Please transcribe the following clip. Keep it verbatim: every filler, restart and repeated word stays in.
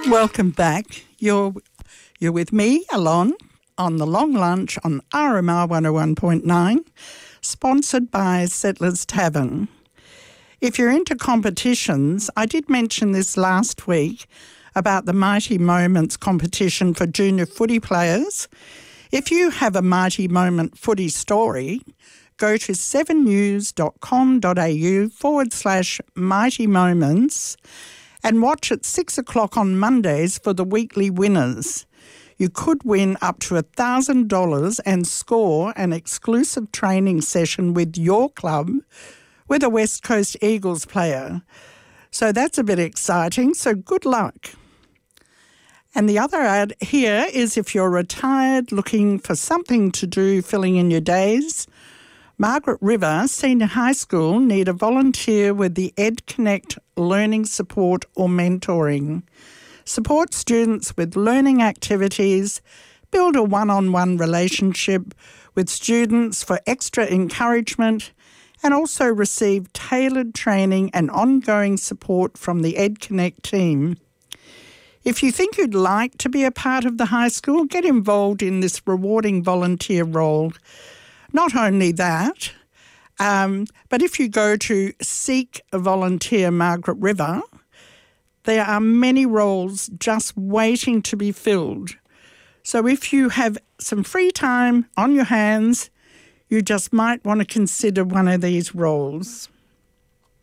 Welcome back. You're you're with me, Alon, on the Long Lunch on R M R one oh one point nine, sponsored by Settlers Tavern. If you're into competitions, I did mention this last week about the Mighty Moments competition for junior footy players. If you have a Mighty Moment footy story, go to seven news dot com dot a u forward slash Mighty Moments and watch at six o'clock on Mondays for the weekly winners. You could win up to one thousand dollars and score an exclusive training session with your club with a West Coast Eagles player. So that's a bit exciting, so good luck. And the other ad here is if you're retired looking for something to do filling in your days, Margaret River Senior High School need a volunteer with the EdConnect Learning Support or Mentoring. Support students with learning activities, build a one-on-one relationship with students for extra encouragement, and also receive tailored training and ongoing support from the EdConnect team. If you think you'd like to be a part of the high school, get involved in this rewarding volunteer role. Not only that, um, but if you go to Seek a Volunteer Margaret River, there are many roles just waiting to be filled. So if you have some free time on your hands, you just might want to consider one of these roles.